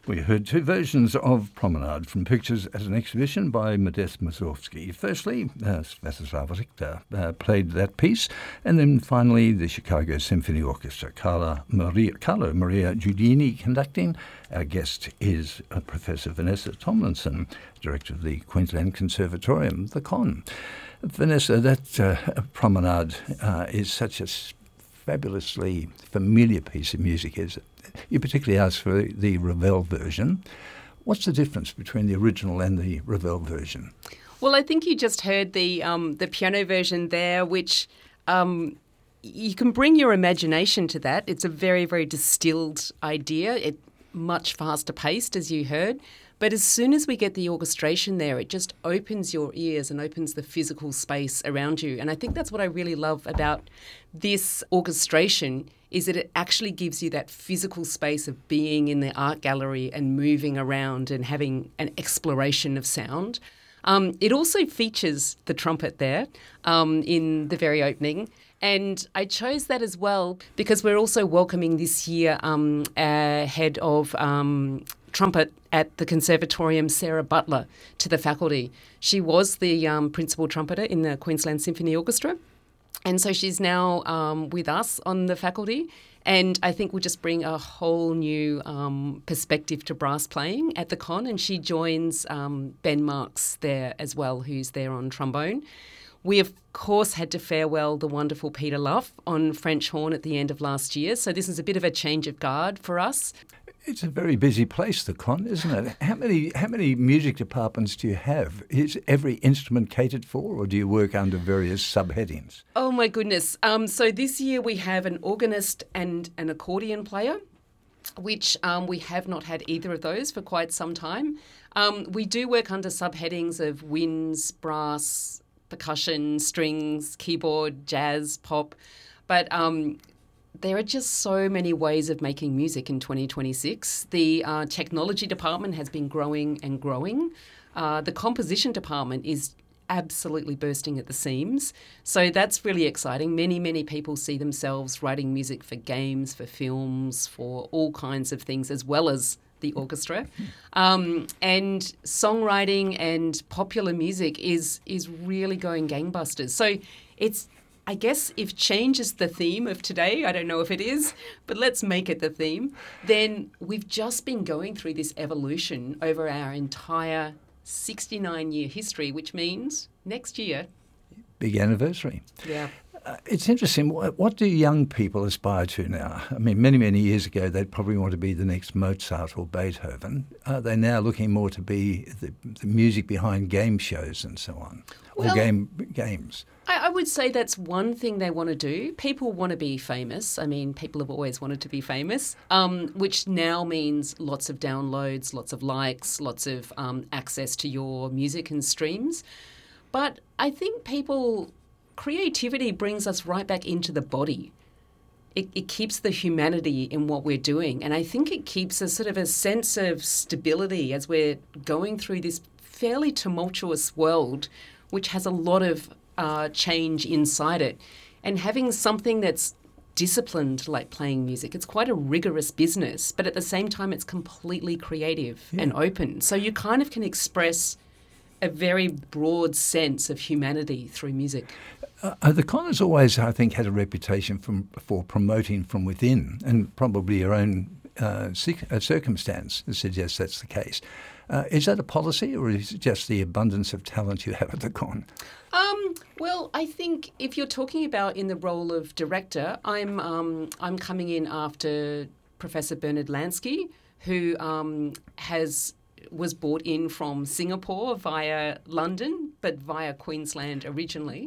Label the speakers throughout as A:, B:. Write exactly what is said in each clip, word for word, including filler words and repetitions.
A: We heard two versions of Promenade from pictures at an exhibition by Modest Mussorgsky. Firstly, uh, Sviatoslav Richter uh, played that piece, and then finally the Chicago Symphony Orchestra, Carla Maria, Carlo Maria Giudini conducting. Our guest is uh, Professor Vanessa Tomlinson, Director of the Queensland Conservatorium, the Con. Vanessa, that uh, Promenade uh, is such a fabulously familiar piece of music. Is You particularly asked for the Ravel version. What's the difference between the original and the Ravel version?
B: Well, I think you just heard the um, the piano version there, which um, you can bring your imagination to that. It's a very, very distilled idea. It much faster paced, as you heard. But as soon as we get the orchestration there, it just opens your ears and opens the physical space around you. And I think that's what I really love about this orchestration, is that it actually gives you that physical space of being in the art gallery and moving around and having an exploration of sound. Um, it also features the trumpet there um, in the very opening. And I chose that as well because we're also welcoming this year um, our head of um, trumpet at the Conservatorium, Sarah Butler, to the faculty. She was the um, principal trumpeter in the Queensland Symphony Orchestra. And so she's now um, with us on the faculty. And I think we'll just bring a whole new um, perspective to brass playing at the Con. And she joins um, Ben Marks there as well, who's there on trombone. We, of course, had to farewell the wonderful Peter Luff on French horn at the end of last year. So this is a bit of a change of guard for us.
A: It's a very busy place, the Con, isn't it? How many how many music departments do you have? Is every instrument catered for, or do you work under various subheadings?
B: Oh, my goodness. Um, so this year we have an organist and an accordion player, which um, we have not had either of those for quite some time. Um, we do work under subheadings of winds, brass, percussion, strings, keyboard, jazz, pop. But um, there are just so many ways of making music in twenty twenty-six. The uh, technology department has been growing and growing. Uh, the composition department is absolutely bursting at the seams. So that's really exciting. Many, many people see themselves writing music for games, for films, for all kinds of things, as well as the orchestra. Um, and songwriting and popular music is is really going gangbusters. So it's, I guess, if change is the theme of today, I don't know if it is, but let's make it the theme, then we've just been going through this evolution over our entire sixty-nine year history, which means next year.
A: Big anniversary.
B: Yeah.
A: Uh, it's interesting. What, what do young people aspire to now? I mean, many, many years ago, they'd probably want to be the next Mozart or Beethoven. Are they now looking more to be the, the music behind game shows and so on, or
B: Well,
A: game games?
B: I, I would say that's one thing they want to do. People want to be famous. I mean, people have always wanted to be famous, um, which now means lots of downloads, lots of likes, lots of um, access to your music and streams. But I think people... creativity brings us right back into the body. It, it keeps the humanity in what we're doing. And I think it keeps a sort of a sense of stability as we're going through this fairly tumultuous world, which has a lot of uh, change inside it. And having something that's disciplined like playing music, it's quite a rigorous business, but at the same time it's completely creative yeah. and open. So you kind of can express a very broad sense of humanity through music.
A: Uh, the Con has always, I think, had a reputation from, for promoting from within, and probably your own uh, circumstance suggests that's the case. Uh, is that a policy, or is it just the abundance of talent you have at the Con?
B: Um, well, I think if you're talking about in the role of director, I'm um, I'm coming in after Professor Bernard Lansky, who um, has... was brought in from Singapore via London, but via Queensland originally.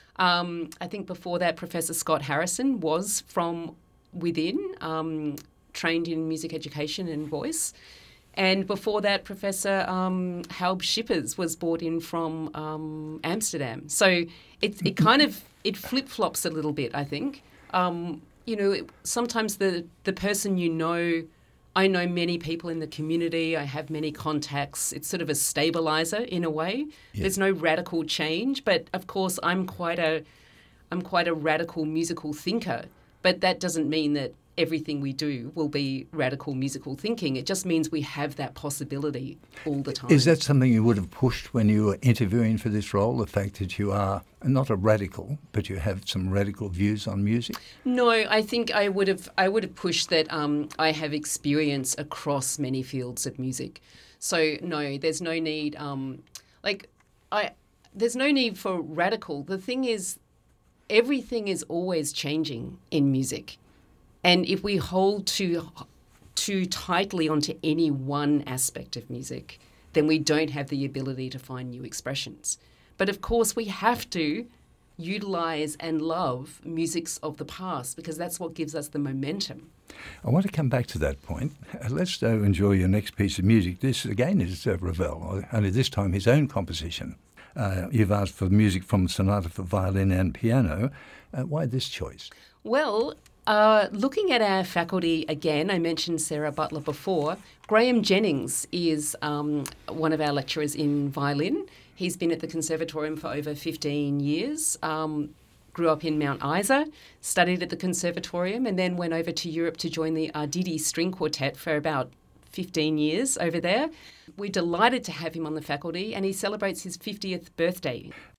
B: Um, I think before that, Professor Scott Harrison was from within, um, trained in music education and voice. And before that, Professor um, Halb Schippers was brought in from um, Amsterdam. So it, it kind of, it flip-flops a little bit, I think. Um, you know, it, sometimes the, the person you know... I know many people in the community. I have many contacts. It's sort of a stabilizer in a way. Yeah. There's no radical change, but of course I'm quite a I'm quite a radical musical thinker. But that doesn't mean that everything we do will be radical musical thinking. It just means we have that possibility all the time.
A: Is that something you would have pushed when you were interviewing for this role, the fact that you are not a radical, but you have some radical views on music?
B: No, I think I would have I would have pushed that um, I have experience across many fields of music. So no, there's no need um, like I there's no need for radical. The thing is, everything is always changing in music. And if we hold too, too tightly onto any one aspect of music, then we don't have the ability to find new expressions. But of course, we have to utilise and love musics of the past because that's what gives us the momentum.
A: I want to come back to that point. Uh, let's uh, enjoy your next piece of music. This, again, is uh, Ravel, only this time his own composition. Uh, you've asked for music from Sonata for Violin and Piano. Uh, why this choice?
B: Well, Uh, looking at our faculty again, I mentioned Sarah Butler before. Graham Jennings is um, one of our lecturers in violin. He's been at the Conservatorium for over fifteen years, um, grew up in Mount Isa, studied at the Conservatorium and then went over to Europe to join the Arditi String Quartet for about fifteen years over there. We're delighted to have him on the faculty and he celebrates his fiftieth birthday.